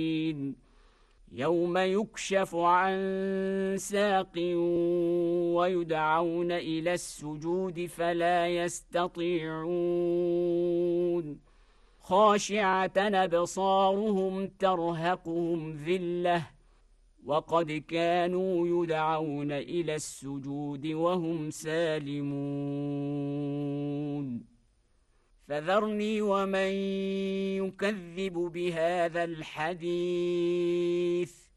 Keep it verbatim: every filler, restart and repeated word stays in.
يوم يكشف عن ساق ويدعون إلى السجود فلا يستطيعون خاشعة أبصارهم ترهقهم ذلة وقد كانوا يدعون إلى السجود وهم سالمون فذرني ومن يكذب بهذا الحديث